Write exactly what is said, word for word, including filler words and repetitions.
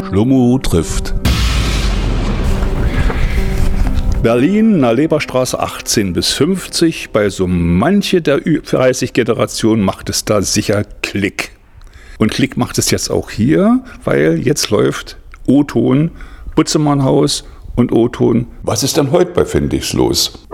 Schlummo trifft. Berlin, Naleberstraße achtzehn bis fünfzig. Bei so manche der Ü dreißig-Generation macht es da sicher Klick. Und Klick macht es jetzt auch hier, weil jetzt läuft O-Ton, Butzemann-Haus und O-Ton. Was ist denn heute bei Fendix los?